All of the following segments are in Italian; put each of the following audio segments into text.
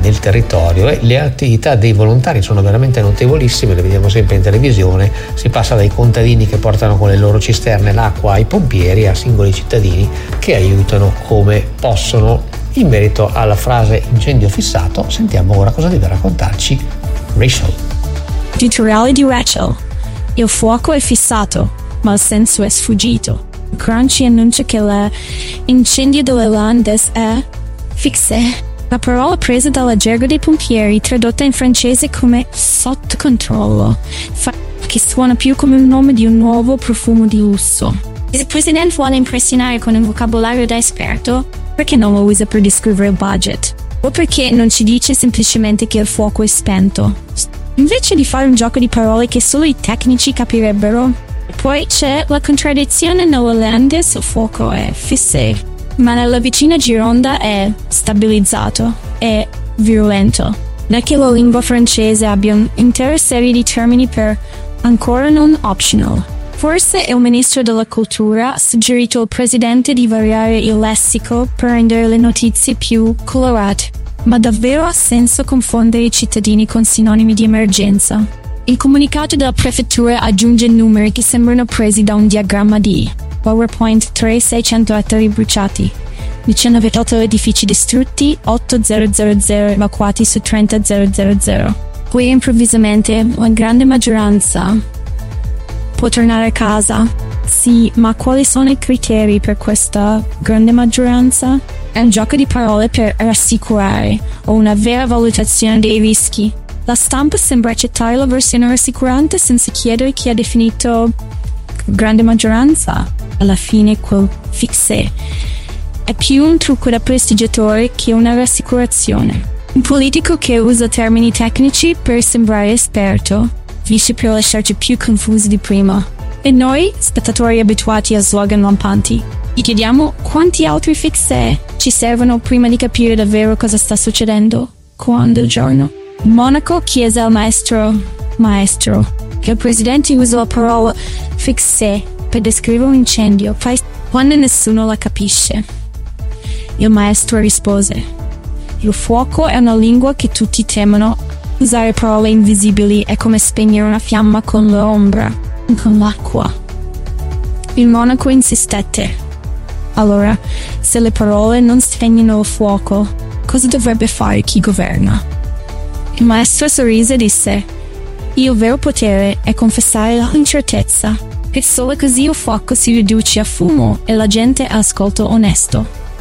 nel territorio, e le attività dei volontari sono veramente notevolissime, le vediamo sempre in televisione. Si passa dai contadini che portano con le loro cisterne l'acqua ai pompieri, a singoli cittadini che aiutano come possono. In merito alla frase incendio fissato, sentiamo ora cosa deve raccontarci Rachel. Tutoriale di Rachel. Il fuoco è fissato, ma il senso è sfuggito. Crunchy annuncia che l'incendio delle Landes è fixé. La parola presa dalla gergo dei pompieri, tradotta in francese come sotto controllo, che suona più come il nome di un nuovo profumo di lusso. Se il presidente vuole impressionare con un vocabolario da esperto, perché non lo usa per descrivere il budget? O perché non ci dice semplicemente che il fuoco è spento? Invece di fare un gioco di parole che solo i tecnici capirebbero. Poi c'è la contraddizione nell'olandese, il fuoco è fissé, ma nella vicina Gironda è stabilizzato e virulento. Non è che la lingua francese abbia un'intera serie di termini per ancora non optional. Forse il ministro della cultura ha suggerito al presidente di variare il lessico per rendere le notizie più colorate, ma davvero ha senso confondere i cittadini con sinonimi di emergenza? Il comunicato della prefettura aggiunge numeri che sembrano presi da un diagramma di PowerPoint: 600 ettari bruciati, 19 edifici distrutti, 8.000 evacuati su 30.000. Poi improvvisamente la grande maggioranza può tornare a casa. Sì, ma quali sono i criteri per questa grande maggioranza? È un gioco di parole per rassicurare o una vera valutazione dei rischi? La stampa sembra accettare la versione rassicurante senza chiedere chi ha definito grande maggioranza. Alla fine quel fixé è più un trucco da prestigiatore che una rassicurazione. Un politico che usa termini tecnici per sembrare esperto, finisce per lasciarci più confusi di prima. E noi, spettatori abituati a slogan lampanti, gli chiediamo quanti altri fixé ci servono prima di capire davvero cosa sta succedendo. Quando il giorno Monaco chiese al maestro che il presidente usa la parola fixé per descrivere un incendio quando nessuno la capisce. Il maestro rispose: il fuoco è una lingua che tutti temono. Usare parole invisibili è come spegnere una fiamma con l'ombra, con l'acqua. Il monaco insistette: allora, se le parole non spegnono il fuoco, cosa dovrebbe fare chi governa? Il maestro sorrise e disse: il vero potere è confessare l'incertezza, che solo così il fuoco si riduce a fumo e la gente ha ascolto onesto.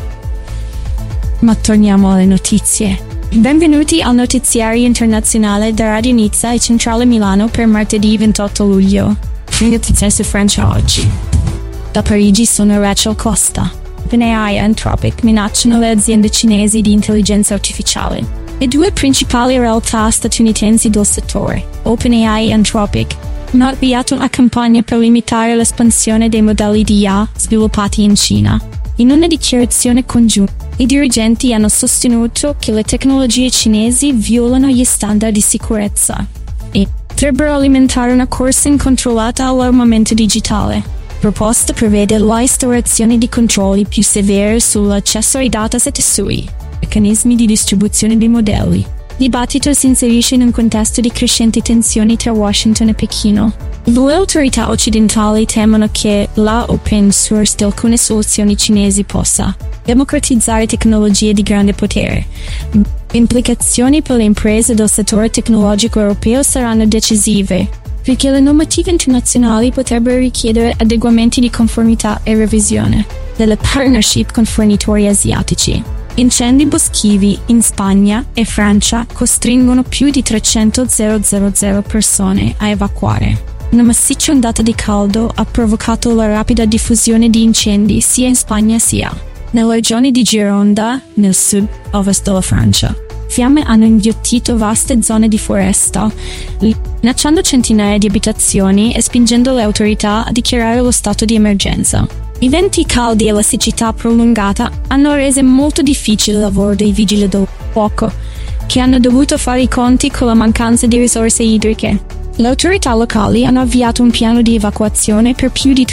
Ma torniamo alle notizie. Benvenuti al notiziario internazionale da Radio Nizza e Centrale Milano per martedì 28 luglio. Notizie su Francia oggi. Da Parigi sono Rachel Costa. OpenAI e Anthropic minacciano le aziende cinesi di intelligenza artificiale. Le due principali realtà statunitensi del settore, OpenAI e Anthropic, hanno avviato una campagna per limitare l'espansione dei modelli di IA sviluppati in Cina. In una dichiarazione congiunta, i dirigenti hanno sostenuto che le tecnologie cinesi violano gli standard di sicurezza e potrebbero alimentare una corsa incontrollata all'armamento digitale. La proposta prevede l'instaurazione di controlli più severi sull'accesso ai dataset e sui meccanismi di distribuzione dei modelli. Il dibattito si inserisce in un contesto di crescenti tensioni tra Washington e Pechino. Le autorità occidentali temono che la open source di alcune soluzioni cinesi possa democratizzare tecnologie di grande potere. Le implicazioni per le imprese del settore tecnologico europeo saranno decisive, perché le normative internazionali potrebbero richiedere adeguamenti di conformità e revisione delle partnership con fornitori asiatici. Incendi boschivi in Spagna e Francia costringono più di 300.000 persone a evacuare. Una massiccia ondata di caldo ha provocato la rapida diffusione di incendi sia in Spagna sia nella regione di Gironda, nel sud-ovest della Francia. Fiamme hanno inghiottito vaste zone di foresta, minacciando centinaia di abitazioni e spingendo le autorità a dichiarare lo stato di emergenza. I venti caldi e la siccità prolungata hanno reso molto difficile il lavoro dei vigili del fuoco, che hanno dovuto fare i conti con la mancanza di risorse idriche. Le autorità locali hanno avviato un piano di evacuazione per più di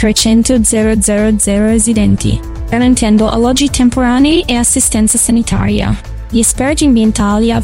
300.000 residenti, garantendo alloggi temporanei e assistenza sanitaria. Gli esperti ambientali